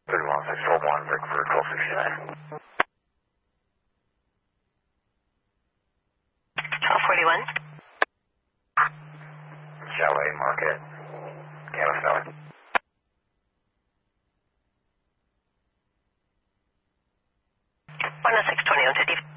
31, 641, Vic for 1269. 1241. Chalet Market, Camas Valley. 10620 on 50.